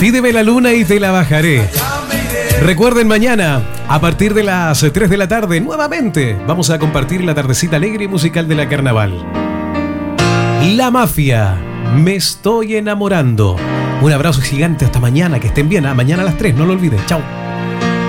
Pídeme la luna y te la bajaré. Recuerden, mañana, a partir de las 3 de la tarde, nuevamente vamos a compartir la tardecita alegre y musical de la Carnaval. La Mafia, me estoy enamorando. Un abrazo gigante, hasta mañana, que estén bien. Mañana a las 3, no lo olvides. Chao.